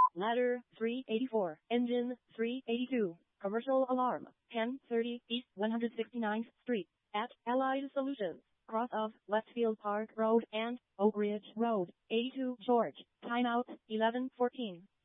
Ladder 384. Engine 382. Commercial alarm. 1030 East 169th Street. At Allied Solutions. Cross of Westfield Park Road and Oak Ridge Road. 82 George. Timeout 11:14.